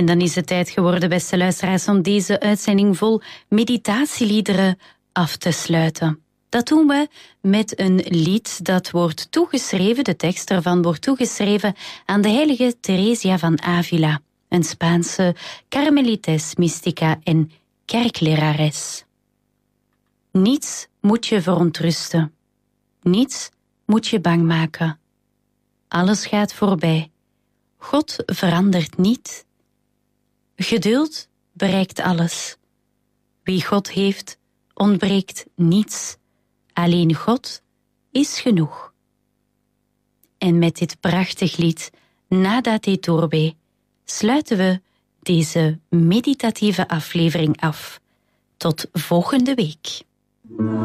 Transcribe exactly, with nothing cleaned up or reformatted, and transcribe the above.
En dan is het tijd geworden, beste luisteraars, om deze uitzending vol meditatieliederen af te sluiten. Dat doen we met een lied dat wordt toegeschreven, de tekst ervan wordt toegeschreven aan de heilige Theresia van Avila, een Spaanse karmelites, mystica en kerklerares. Niets moet je verontrusten. Niets moet je bang maken. Alles gaat voorbij. God verandert niet. Geduld bereikt alles. Wie God heeft, ontbreekt niets. Alleen God is genoeg. En met dit prachtig lied, Nada te turbe, sluiten we deze meditatieve aflevering af. Tot volgende week.